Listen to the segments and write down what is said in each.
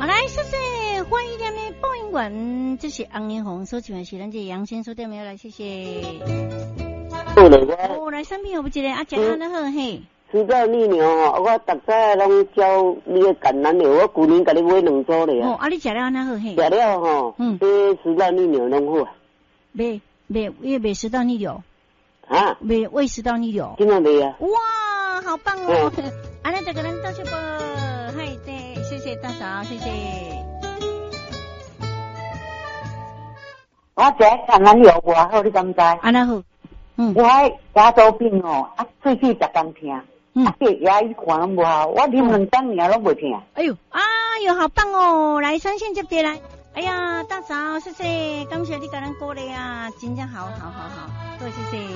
好来，谢谢欢迎店的播音员，这是红颜红所请的是咱这杨先生对没有来，谢谢。哦，来产品有不一个啊，食安那好嘿。 知道你呢哦，我逐早拢教你个橄榄油，我去年甲你买2组咧。 哦，啊，你食了安那好嘿？ 食了吼，这知道你呢拢好。 未食到逆流。 啊？ 胃食道逆流。 今晚没啊？ 哇，好棒哦！啊，那这个人到处播，嗨，对，谢谢大嫂，谢谢。 我食橄榄油偌好，你敢知？ 安那好， 我迄牙周病哦，啊，喙齿逐工疼，啊，这牙医看拢无效，我啉2针尔拢袂疼。 哎呦，好棒哦！来三线接接来。哎呀，大嫂，谢谢，感谢你给咱鼓励啊，真正好，对，谢谢。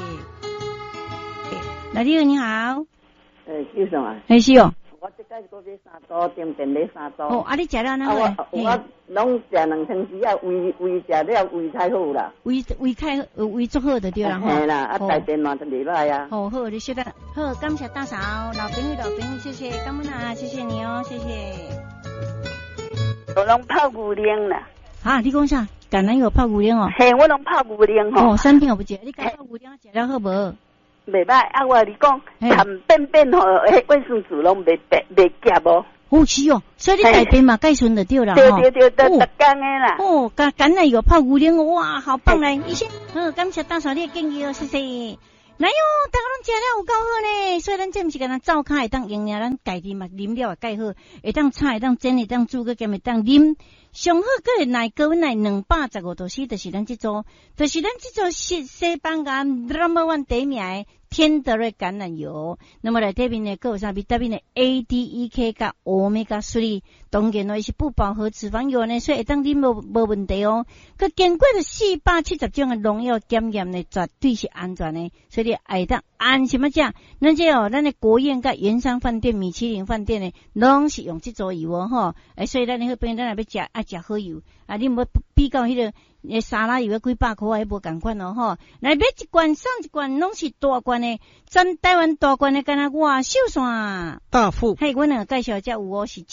来，你好，你好。 是什么？ 是哦。 我这个是买3组，点点买3组。 哦，你食了那好。 我拢食2汤匙啊，胃食了胃太好啦。 胃足好就对啦。 嘿啦，啊大便嘛就袂歹啊。 好，你晓得。好，感谢大嫂，老朋友，谢谢，感恩啊，谢谢你哦，谢谢。 我拢泡牛奶啦。 啊，你讲啥？橄榄油泡牛奶哦。 嘿，我拢泡牛奶吼。 哦，产品有不食？你敢泡牛奶食了好无？ 袂歹，啊，我你讲，含便吼，卫生纸拢袂夹无。 好吃哦，所以你大便嘛盖顺就对了。 对，逐工的啦。 哦，橄榄油泡牛奶，哇，好棒嘞！医生，感谢大嫂你的建议哦，谢谢。来哟，大家拢食了有够好呢，所以咱这不是干那灶骹会当用呢，咱家己嘛啉了也盖好，会当炒会当煎会当煮个兼会当啉，上好个奶高温奶215度C，就是咱这组西班牙 No.1 第一名的天德瑞橄榄油，那么来这边呢，各有啥维他命的 A、D、E、K 加 Omega-3，当然呢是不饱和脂肪油呢，所以会当啉无问题哦。佮经过了470种的农药检验呢，绝对是安全的，所以你会当安心啊食。咱这咱的国宴甲圆山饭店、米其林饭店呢，拢是用这组油哦吼。所以咱那边咱若要食好油啊，你无比较迄个沙拉油要几百块，还无共款哦吼。来买一罐送一罐，拢是大罐的，咱台湾大罐的，敢若外秀线大富。 嘿，阮两个介绍只有哦，是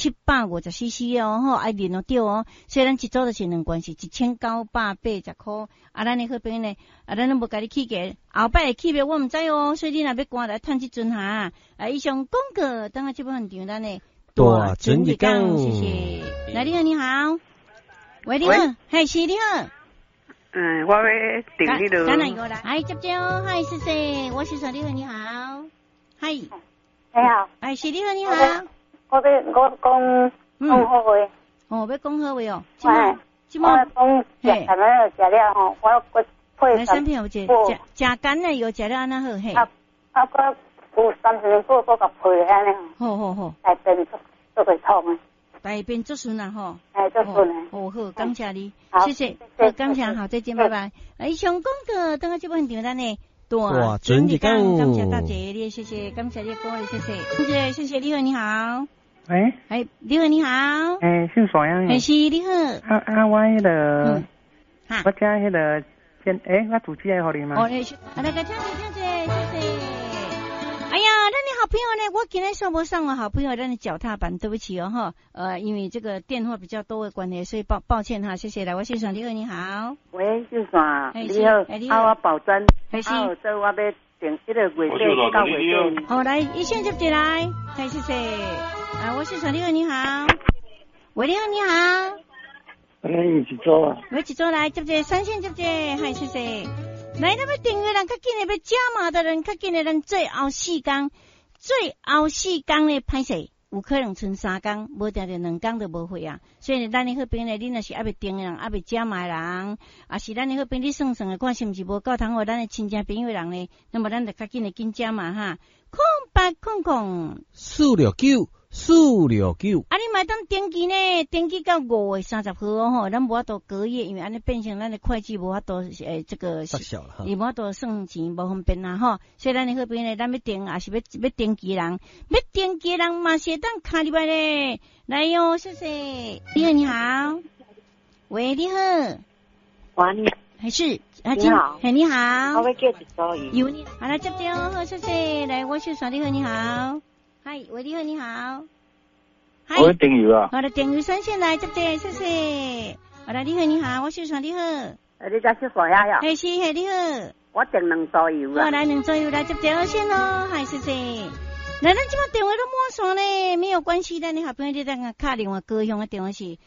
750cc 哦吼，爱啉哦对哦。虽然一组就是2罐，是1980块。啊，咱的好朋友呢，咱都无甲你起价，后摆会起价我毋知哦，所以你若要赶来趁这阵哈。以上广告，等下这部分场咱的大准时讲， 谢谢。来，你好，你好。喂，你好，嘿，是你好。 我要订你了。 橄榄油来，嗨，接哦，嗨，谢谢，我是你好，你好，嗨， 你好， 是你好，你好。 我讲好话。 哦，要讲好话哦。 我讲食橄榄油食了吼，我配产品有食橄榄油食了安那好嘿。 我有3年过甲配安尼。 好。 大便做会痛诶。 大便做顺啦吼。 做顺诶。 好，感谢你， 谢谢，感谢，好，再见，拜拜。以上广告，等下这部分场咱呢。 大准时讲， 感谢大姐你，谢谢，感谢你的鼓励，谢谢，谢谢，你好，你好。 喂， 你好，你好。 姓啥样？ 是你好。 我迄个，我家迄个我主机互你吗？ 那个听姐，谢谢。哎呀，咱的好朋友呢，我今天上不上我好朋友咱的脚踏板，对不起哦哈，因为这个电话比较多的关系，所以抱歉哈，谢谢来，我先生你好，你好。 喂，姓啥？你好，我保真。这我要订这个月底到月底。 好，来一线接进来，谢谢。我先生你好，你好。喂，你好，你好。 一组啊。 一组来接接3线接接，嗨，谢谢。来，那么订阅人较紧的要加码的人，较紧的人最后4天呢歹势，有可能剩3天，无定定2天就无货啊。所以咱的好朋友呢，你若是还未订的人，还未加码的人，啊是咱的好朋友你算算的看是毋是无够通互咱的亲戚朋友人呢？那么咱就较紧的紧加码哈，0800 469。 你买当登记呢？登记到5月30号哦吼，咱无法度隔夜，因为安尼变成咱的会计无法度这个失效了哈， 无法度算钱无方便啦吼。所以咱的好朋友呢，咱要登也是要登记人，嘛是当卡入来咧。来哟，谢谢。你好，你好。喂，你好。 你还是你好， 你好。 我要叫一组鱼。 有你，好来接电话，谢谢。来，我是你好，你好。嗨，喂，你好，你好。 我的电邮啊。 我的电邮专线来接接，谢谢。好了，你好，你好，我小爽，你好。 你家小爽呀？ 嘿，是嘿，你好。 我订2组油啊。 好，来2组油来接接热线咯，嗨，谢谢。那咱这把电话都没算呢，没有关系的，你好朋友你在卡电话高雄的电话是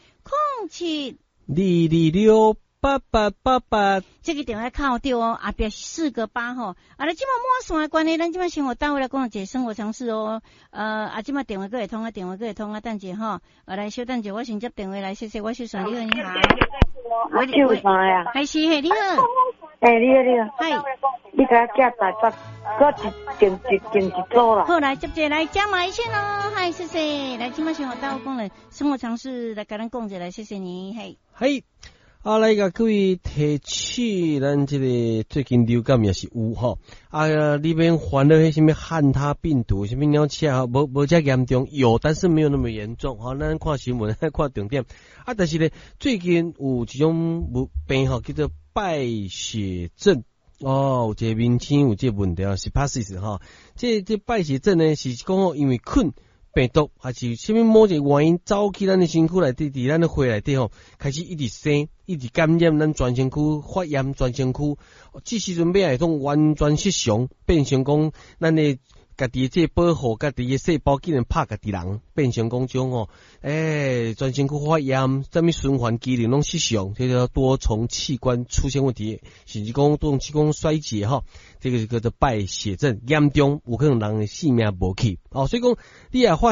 0722688888，这个电话靠掉哦，后边4个8吼。啊，咱这把没算的关系，咱这把生活单位来讲一个生活常识哦。这把电话搁会通啊，电话搁会通啊，等者吼。来稍等者，我先接电话来，谢谢，我小爽，你好，你好。 我叫啥呀？ 还是嘿，你好。 你好。 嗨。 你给我加大把，我定一组啦。 好，来接着来加码一线咯，嗨，谢谢。来，今麦生活大有功能生活常识来跟咱讲者来，谢谢你，嘿。 嘿，来甲各位提取咱这个最近流感也是有吼，里面患了迄什么汉他病毒，什么鸟气啊，无遮严重，有但是没有那么严重吼。咱看新闻看重点但是呢，最近有一种病吼叫做败血症。有这面青有这问题是Hepatitis吼，这败血症呢是讲因为菌病毒还是什么某一个原因走去咱的身躯内底，伫咱的血内底吼，开始一直生，一直感染咱全身躯发炎，全身躯，这时阵要系种完全失常，变成讲咱的家己这保护家己的细胞竟然拍家己人，变成讲种全身躯发炎，什么循环机能拢失常，这叫多重器官出现问题，甚至讲多重器官衰竭这个叫做败血症，严重有可能人的性命无去所以讲你也发